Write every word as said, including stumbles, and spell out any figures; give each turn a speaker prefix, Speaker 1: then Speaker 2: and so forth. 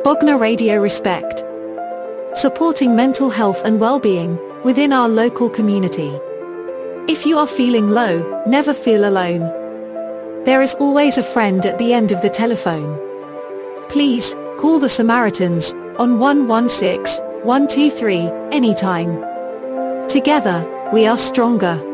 Speaker 1: Bogner Radio Respect. Supporting mental health and well-being within our local community. If you are feeling low, never feel alone. There is always a friend at the end of the telephone. Please, call the Samaritans on one one six, one two three anytime. Together, we are stronger.